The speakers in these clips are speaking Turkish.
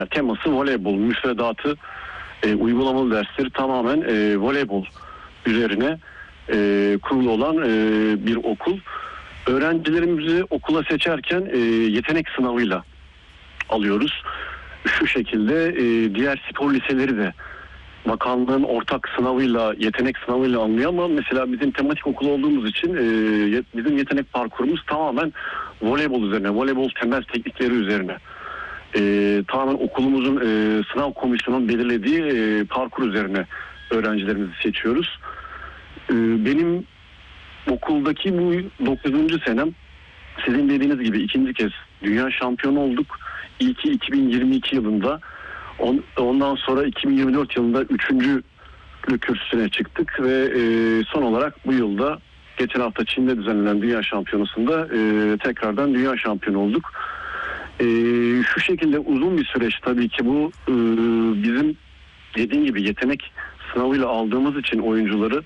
Teması voleybol, müfredatı, uygulamalı dersleri tamamen voleybol üzerine kurulu olan bir okul. Öğrencilerimizi okula seçerken yetenek sınavıyla alıyoruz. Şu şekilde diğer spor liseleri de bakanlığın ortak sınavıyla, yetenek sınavıyla alınıyor ama mesela bizim tematik okul olduğumuz için bizim yetenek parkurumuz tamamen voleybol üzerine, voleybol temel teknikleri üzerine. Tamamen okulumuzun sınav komisyonunun belirlediği parkur üzerine öğrencilerimizi seçiyoruz. Benim okuldaki bu 9. senem, sizin dediğiniz gibi ikinci kez dünya şampiyonu olduk. İlki 2022 yılında, ondan sonra 2024 yılında 3. kürsüsüne çıktık ve son olarak bu yılda geçen hafta Çin'de düzenlenen dünya şampiyonasında tekrardan dünya şampiyonu olduk. Şu şekilde uzun bir süreç tabii ki bu, bizim dediğim gibi yetenek sınavıyla aldığımız için oyuncuları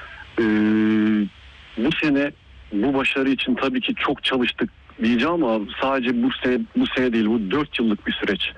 bu sene bu başarı için tabii ki çok çalıştık diyeceğim ama sadece bu sene değil, bu 4 yıllık bir süreç.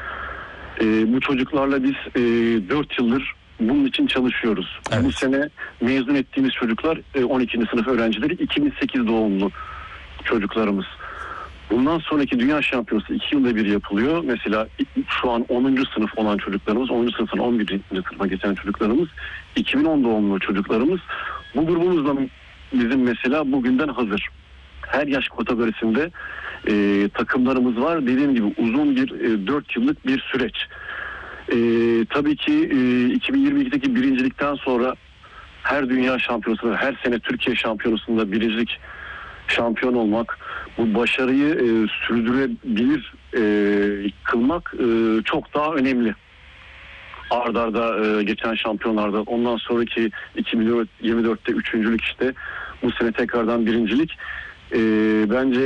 Bu çocuklarla biz 4 yıldır bunun için çalışıyoruz. Evet. Bu sene mezun ettiğimiz çocuklar 12. sınıf öğrencileri, 2008 doğumlu çocuklarımız. Bundan sonraki dünya şampiyonası 2 yılda bir yapılıyor. Mesela şu an 10. sınıf olan çocuklarımız, 10. sınıftan 11. sınıfa geçen çocuklarımız, 2010 doğumlu çocuklarımız. Bu grubumuzda bizim mesela bugünden hazır. Her yaş kategorisinde takımlarımız var. Dediğim gibi uzun bir 4 yıllık bir süreç. Tabii ki 2022'deki birincilikten sonra her dünya şampiyonasında, her sene Türkiye şampiyonasında birincilik, şampiyon olmak, bu başarıyı sürdürebilir kılmak çok daha önemli. Arda arda geçen şampiyonlarda, ondan sonraki 2024'te üçüncülük, işte bu sene tekrardan birincilik. Bence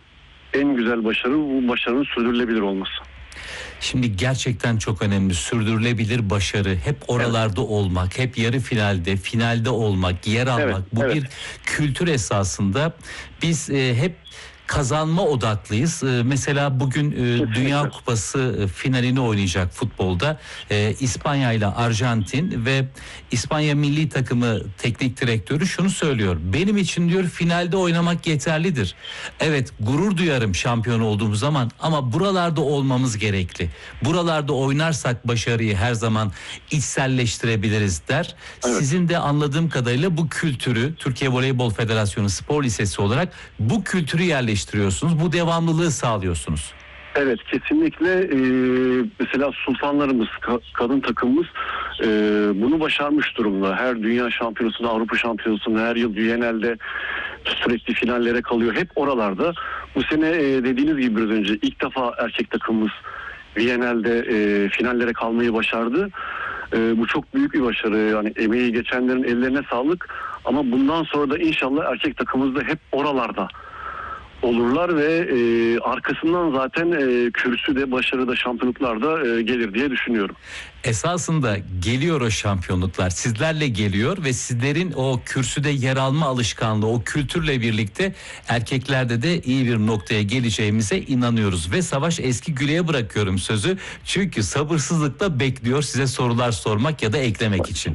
en güzel başarı bu başarının sürdürülebilir olması. Şimdi gerçekten çok önemli sürdürülebilir başarı, hep oralarda olmak, hep yarı finalde olmak, yer almak, bu bir kültür esasında. Biz hep kazanma odaklıyız. Mesela bugün Dünya Kupası finalini oynayacak futbolda İspanya ile Arjantin ve İspanya milli takımı teknik direktörü şunu söylüyor. Benim için diyor finalde oynamak yeterlidir. Evet, gurur duyarım şampiyon olduğumuz zaman ama buralarda olmamız gerekli. Buralarda oynarsak başarıyı her zaman içselleştirebiliriz der. Evet. Sizin de anladığım kadarıyla bu kültürü Türkiye Voleybol Federasyonu Spor Lisesi olarak bu kültürü yerleştiriyorsunuz. Bu devamlılığı sağlıyorsunuz. Evet, kesinlikle. Mesela sultanlarımız, kadın takımımız bunu başarmış durumda. Her dünya şampiyonasında, Avrupa şampiyonasında, her yıl Viyana'da sürekli finallere kalıyor. Hep oralarda. Bu sene dediğiniz gibi biraz önce ilk defa erkek takımımız Viyana'da finallere kalmayı başardı. Bu çok büyük bir başarı. Yani emeği geçenlerin ellerine sağlık. Ama bundan sonra da inşallah erkek takımımız da hep oralarda olurlar ve arkasından zaten kürsü de, başarı da, şampiyonluklar da gelir diye düşünüyorum. Esasında geliyor o şampiyonluklar, sizlerle geliyor ve sizlerin o kürsüde yer alma alışkanlığı, o kültürle birlikte erkeklerde de iyi bir noktaya geleceğimize inanıyoruz. Ve Savaş Eskigüle'ye bırakıyorum sözü, çünkü sabırsızlıkla bekliyor size sorular sormak ya da eklemek için.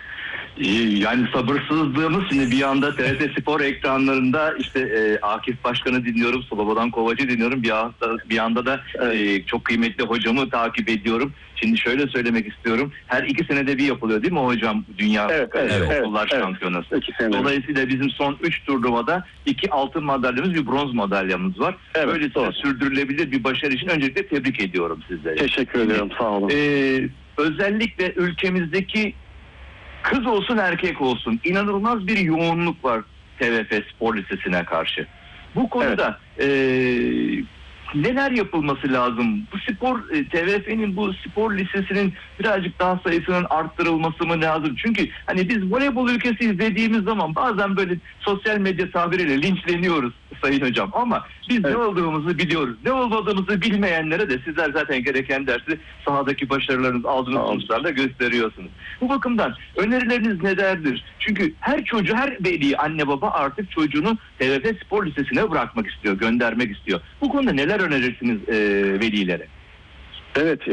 Yani sabırsızlığımız şimdi bir yanda TRT Spor ekranlarında işte Akif Başkan'ı dinliyorum, Slobodan Kovac'ı dinliyorum. Bir yanda da çok kıymetli hocamı takip ediyorum. Şimdi şöyle söylemek istiyorum. Her 2 senede bir yapılıyor değil mi hocam? Dünya Okullar Şampiyonası. Dolayısıyla bizim son 3 turnuvada 2 altın madalyamız, bir bronz madalyamız var. Evet, böylesine sürdürülebilir bir başarı için öncelikle tebrik ediyorum sizleri. Teşekkür ederim, sağ olun. Özellikle ülkemizdeki kız olsun erkek olsun inanılmaz bir yoğunluk var TVF Spor Lisesi'ne karşı. Bu konuda neler yapılması lazım? Bu spor TVF'nin, bu spor lisesinin birazcık daha sayısının arttırılması mı lazım? Çünkü hani biz voleybol ülkesi izlediğimiz zaman bazen böyle sosyal medya tabiriyle linçleniyoruz sayın hocam, ama biz ne olduğumuzu biliyoruz. Ne olmadığımızı bilmeyenlere de sizler zaten gereken dersi sahadaki başarılarınız, aldığınız sonuçlarla gösteriyorsunuz. Bu bakımdan önerileriniz nelerdir? Çünkü her veli, anne baba artık çocuğunu TVF Spor Lisesi'ne bırakmak istiyor, göndermek istiyor. Bu konuda neler önerirsiniz velilere? Evet,